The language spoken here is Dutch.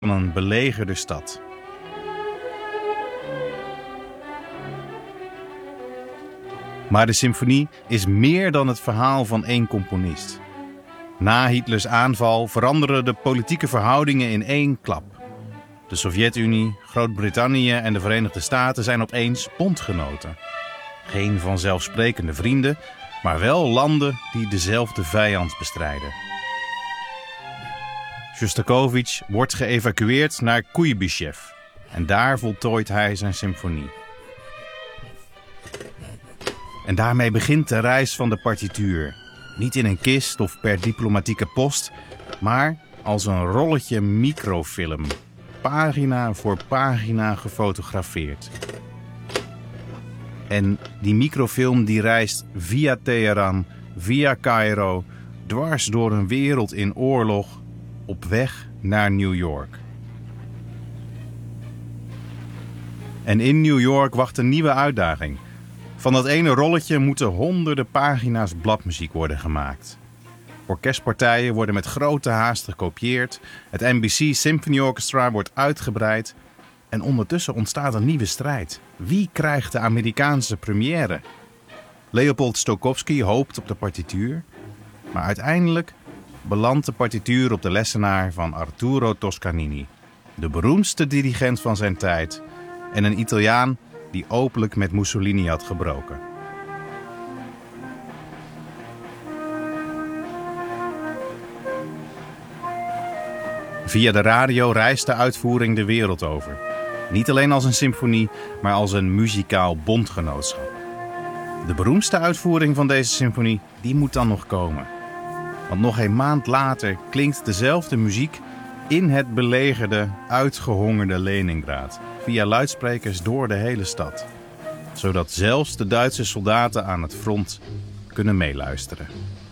van een belegerde stad. Maar de symfonie is meer dan het verhaal van één componist. Na Hitlers aanval veranderen de politieke verhoudingen in één klap. De Sovjet-Unie, Groot-Brittannië en de Verenigde Staten zijn opeens bondgenoten. Geen vanzelfsprekende vrienden, maar wel landen die dezelfde vijand bestrijden. Sjostakovich wordt geëvacueerd naar Kuibyschev en daar voltooit hij zijn symfonie. En daarmee begint de reis van de partituur. Niet in een kist of per diplomatieke post, maar als een rolletje microfilm. Pagina voor pagina gefotografeerd. En die microfilm die reist via Teheran, via Cairo, dwars door een wereld in oorlog, op weg naar New York. En in New York wacht een nieuwe uitdaging. Van dat ene rolletje moeten honderden pagina's bladmuziek worden gemaakt. Orkestpartijen worden met grote haast gekopieerd. Het NBC Symphony Orchestra wordt uitgebreid. En ondertussen ontstaat een nieuwe strijd. Wie krijgt de Amerikaanse première? Leopold Stokowski hoopt op de partituur. Maar uiteindelijk belandt de partituur op de lessenaar van Arturo Toscanini. De beroemdste dirigent van zijn tijd. En een Italiaan die openlijk met Mussolini had gebroken. Via de radio reist de uitvoering de wereld over. Niet alleen als een symfonie, maar als een muzikaal bondgenootschap. De beroemdste uitvoering van deze symfonie, die moet dan nog komen. Want nog een maand later klinkt dezelfde muziek in het belegerde, uitgehongerde Leningrad. Via luidsprekers door de hele stad. Zodat zelfs de Duitse soldaten aan het front kunnen meeluisteren.